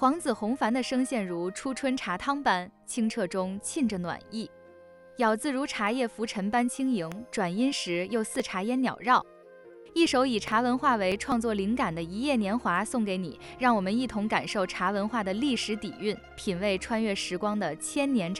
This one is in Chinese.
黄紫红矾的声线如初春茶汤般清澈中沁着暖意，咬字如茶叶浮尘般轻盈，转音时又似茶烟袅绕。一首以茶文化为创作灵感的一夜年华送给你，让我们一同感受茶文化的历史底蕴，品味穿越时光的千年茶。